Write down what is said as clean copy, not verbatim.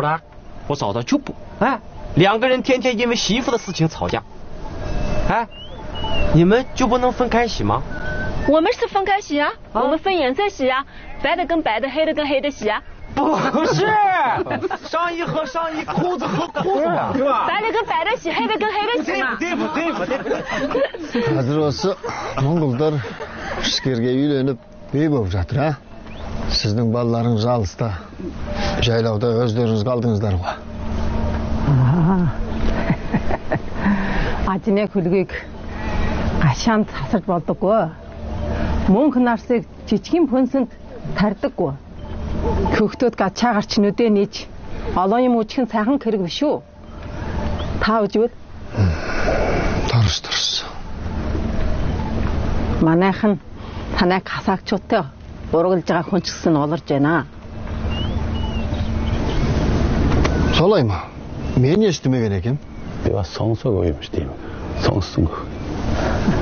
然我找到旧部，哎，两个人天天因为媳妇的事情吵架。哎，你们就不能分开洗吗？ 我们是分开洗啊，我们分颜色洗啊，白的跟白的，黑的跟黑的洗啊。 不是，上衣和上衣，裤子和裤子嘛，是吧？ 白的跟白的洗，黑的跟黑的洗嘛。 对不对？ Hazır olsa Moңғолдар ішкерге үйленіп үй болып жатыр, а? Сіздің балаларыңыз алыста, жайлауда өздеріңіз қалдыңыздар ғой. Ажны хөлгийг гашаанд тасарч болдоггүй. Мөнх нарсыг жижигэн пөнсөнд тардаггүй. Хөхтөд гачаа гарч нүдэ нээж олон юм үжихэн сайхан хэрэг биш үү? Та үжвэл Дұрыс. манайхан танайг хасаагчуудтай урагылж байгаа хүн ч гэсэн олорж байна. Солай ма? Мен естімеген екем. Би бас сонсоогүй юм шүү дээ. Сонссон.